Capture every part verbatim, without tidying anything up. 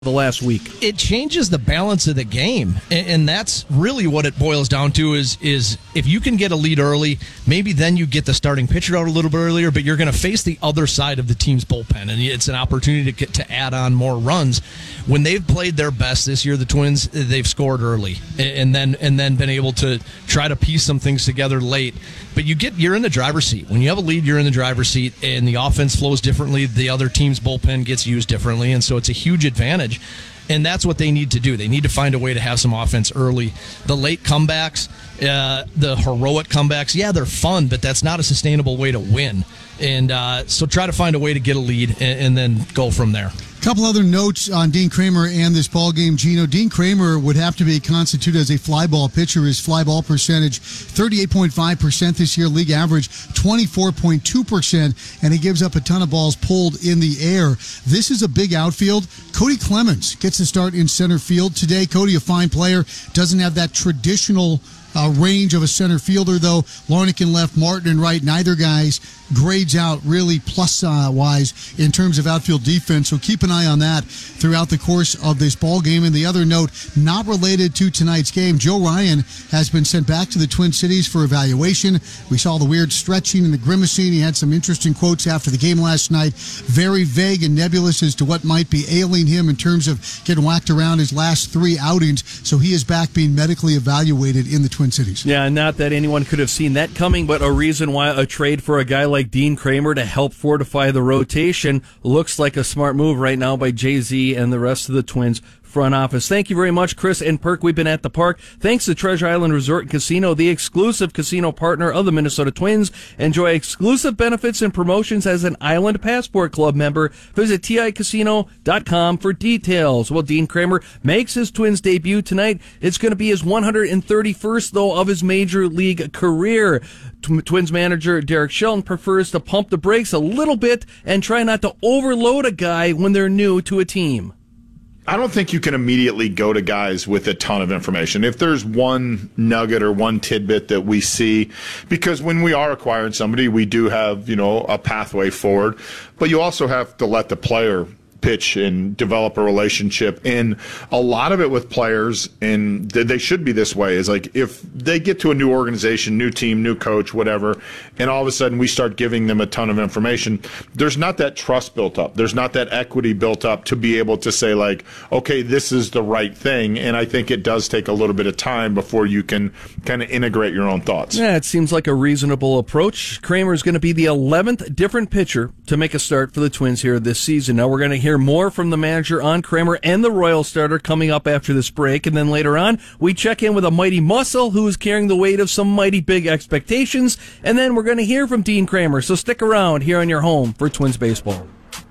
the last week. It changes the balance of the game, and, and that's really what it boils down to is is if you can get a lead early, maybe then you get the starting pitcher out a little bit earlier, but you're going to face the other side of the team's bullpen, and it's an opportunity to get to add on more runs. When they've played their best this year, the Twins, they've scored early and then and then been able to try to piece some things together late. But you get you're in the driver's seat. When you have a lead, you're in the driver's seat, and the offense flows differently. The other team's bullpen gets used differently, and so it's a huge advantage. And that's what they need to do. They need to find a way to have some offense early. The late comebacks, uh, the heroic comebacks, yeah, they're fun, but that's not a sustainable way to win. And uh, so try to find a way to get a lead and, and then go from there. A couple other notes on Dean Kramer and this ball game, Gino. Dean Kramer would have to be constituted as a fly ball pitcher. His fly ball percentage, thirty-eight point five percent this year, league average, twenty-four point two percent, and he gives up a ton of balls pulled in the air. This is a big outfield. Cody Clemens gets to start in center field today. Cody, a fine player, doesn't have that traditional uh, range of a center fielder, though. Larnach left, Martin and right, neither guys grades out really plus-wise uh, in terms of outfield defense, so keep an eye on that throughout the course of this ball game. And the other note, not related to tonight's game, Joe Ryan has been sent back to the Twin Cities for evaluation. We saw the weird stretching and the grimacing. He had some interesting quotes after the game last night, very vague and nebulous as to what might be ailing him in terms of getting whacked around his last three outings, so he is back being medically evaluated in the Twin Cities. Yeah, not that anyone could have seen that coming, but a reason why a trade for a guy like Dean Kramer to help fortify the rotation looks like a smart move right now by Jay-Z and the rest of the Twins front office. Thank you very much, Chris and Perk. We've been at the park. Thanks to Treasure Island Resort and Casino, the exclusive casino partner of the Minnesota Twins. Enjoy exclusive benefits and promotions as an Island Passport Club member. Visit T I casino dot com for details. Well, Dean Kramer makes his Twins debut tonight. It's going to be his one hundred thirty-first, though, of his major league career. Twins manager Derek Shelton prefers to pump the brakes a little bit and try not to overload a guy when they're new to a team. I don't think you can immediately go to guys with a ton of information. If there's one nugget or one tidbit that we see, because when we are acquiring somebody, we do have, you know, a pathway forward, but you also have to let the player pitch and develop a relationship. And a lot of it with players, and they should be this way, is like if they get to a new organization, new team, new coach, whatever, and all of a sudden we start giving them a ton of information, there's not that trust built up. There's not that equity built up to be able to say, like, okay, this is the right thing. And I think it does take a little bit of time before you can kind of integrate your own thoughts. Yeah, it seems like a reasonable approach. Kramer is going to be the eleventh different pitcher to make a start for the Twins here this season. Now we're going to hear more from the manager on Kramer and the Royal starter coming up after this break. And then later on, we check in with a mighty muscle who is carrying the weight of some mighty big expectations. And then we're going to hear from Dean Kramer. So stick around here on your home for Twins baseball.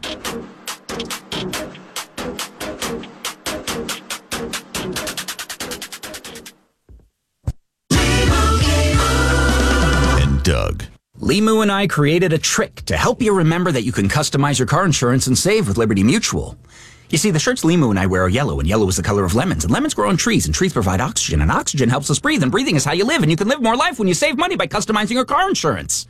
And Doug. Limu and I created a trick to help you remember that you can customize your car insurance and save with Liberty Mutual. You see, the shirts Limu and I wear are yellow, and yellow is the color of lemons, and lemons grow on trees, and trees provide oxygen, and oxygen helps us breathe, and breathing is how you live, and you can live more life when you save money by customizing your car insurance.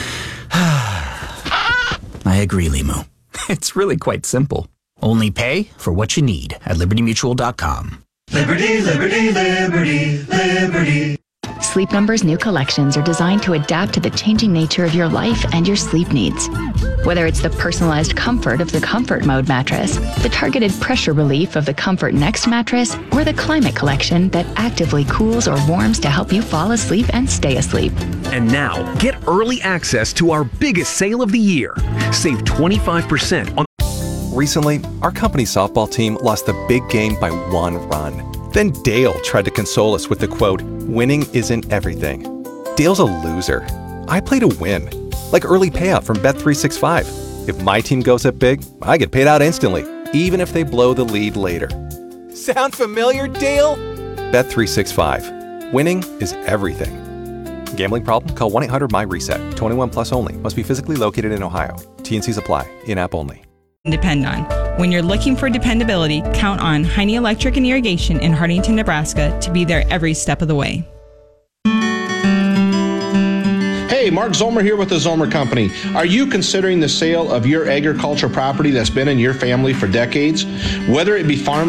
I agree, Limu. It's really quite simple. Only pay for what you need at liberty mutual dot com. Liberty, liberty, liberty, liberty. Sleep Number's new collections are designed to adapt to the changing nature of your life and your sleep needs. Whether it's the personalized comfort of the Comfort Mode mattress, the targeted pressure relief of the Comfort Next mattress, or the Climate Collection that actively cools or warms to help you fall asleep and stay asleep. And now, get early access to our biggest sale of the year. Save twenty-five percent on... Recently, our company's softball team lost the big game by one run. Then Dale tried to console us with the quote, "Winning isn't everything." Dale's a loser. I play to win. Like early payout from Bet three sixty-five. If my team goes up big, I get paid out instantly, even if they blow the lead later. Sound familiar, Dale? Bet three sixty-five. Winning is everything. Gambling problem? Call one eight hundred M Y reset. twenty-one plus only. Must be physically located in Ohio. T and Cs apply. In-app only. Depend on. When you're looking for dependability, count on Heine Electric and Irrigation in Hartington, Nebraska to be there every step of the way. Hey, Hey, Mark Zomer here with the Zomer Company. Are you considering the sale of your agricultural property that's been in your family for decades? Whether it be farm